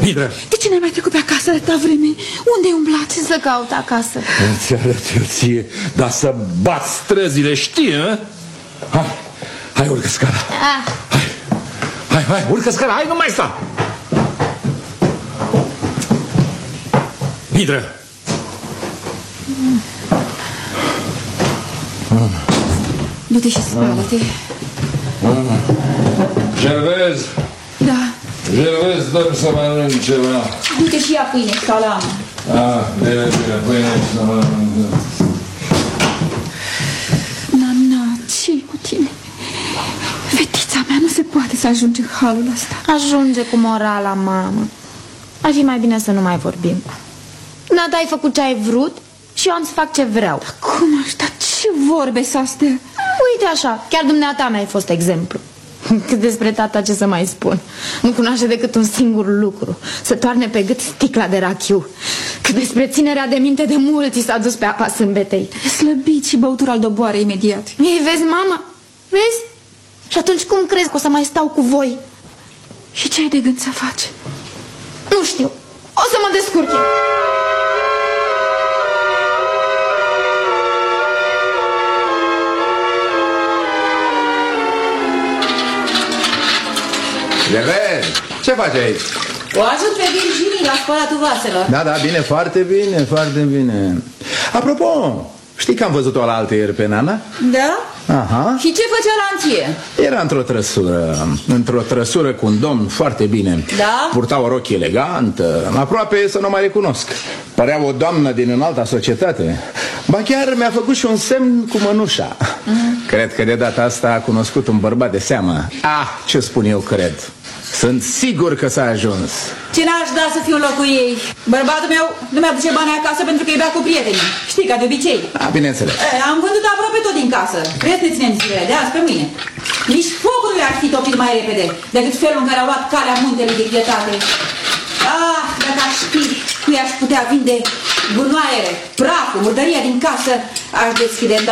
Midră! De ce n-ai mai trecut pe acasă atâta vreme? Unde-ai umblat? Ce să caut acasă? Îți arăt eu ție, dar să bat străzile, știi, hă? Hai, urcă scara. Hai, urcă scara, hai, nu mai sta! Midră! Du-te și spală-te. Gervez! Da. Gervez, dă-mi să mănânc ceva. Du-te și ia pâine, salam. Bine, pâine și să mănânc. Nana, ce-i cu tine? Fetița mea, nu se poate să ajunge în halul ăsta. Ajunge cu morala, mamă. Ar fi mai bine să nu mai vorbim. Nata, ai făcut ce ai vrut și eu am să fac ce vreau. Cum așa? Ce vorbe sunt astea? Uite așa, chiar dumneata mea ai fost exemplu. Cât despre tata, ce să mai spun? Nu cunoaște decât un singur lucru: să toarne pe gât sticla de rachiu. Cât despre ținerea de minte, de mult i s-a dus pe apa sâmbetei. Slăbit și băutura-l doboare imediat. Ei, vezi, mama? Vezi? Și atunci cum crezi că o să mai stau cu voi? Și ce ai de gând să faci? Nu știu. O să mă descurc eu. Gervez, ce faci aici? O ajut pe Virginie la spălatul vaselor. Da, bine, foarte bine, foarte bine. Apropo, știi că am văzut-o la altă ieri pe Nana? Da? Aha. Și ce făcea la anție? Era într-o trăsură cu un domn foarte bine. Da? Purta o rochie elegantă, aproape să nu mai recunosc. Părea o doamnă din înalta societate. Ba chiar mi-a făcut și un semn cu mănușa. Cred că de data asta a cunoscut un bărbat de seamă. Ce spun eu, cred. Sunt sigur că s-a ajuns. Ce n-aș da să fiu în locul ei? Bărbatul meu nu mi-aduce bani acasă pentru că îi bea cu prietenii. Știi, ca de obicei. Bineînțeles. Am vândut aproape tot din casă. Crezi că ținem zilele de azi pe mâine. Nici focul nu le-ar fi topit mai repede decât felul în care au luat calea muntelui de pietate. Dacă aș ști cui aș putea vinde gunoaiele, praful, murdăria din casă, aș deschide